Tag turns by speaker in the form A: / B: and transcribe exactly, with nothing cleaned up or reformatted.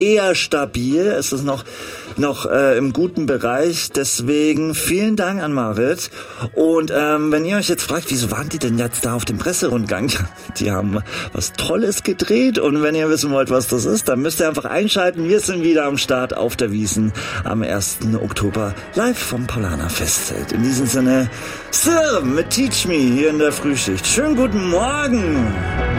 A: eher stabil. Es ist noch noch äh, im guten Bereich. Deswegen vielen Dank an Marit. Und ähm, wenn ihr euch jetzt fragt, wieso waren die denn jetzt da auf dem Presserundgang? Die haben was Tolles gedreht. Und wenn ihr wissen wollt, was das ist, dann müsst ihr einfach einschalten. Wir sind wieder am Start auf der Wiesn am ersten Oktober live vom Paulaner Festzelt. In diesem Sinne, Sir mit Teach Me hier in der Frühschicht. Schönen guten Morgen!